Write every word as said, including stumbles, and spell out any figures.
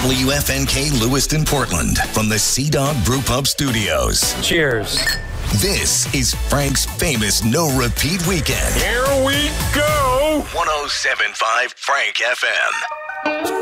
W F N K Lewiston, Portland, from the Sea Dog Brew Pub Studios. Cheers. This is Frank's famous no-repeat weekend. Here we go. one oh seven point five Frank F M.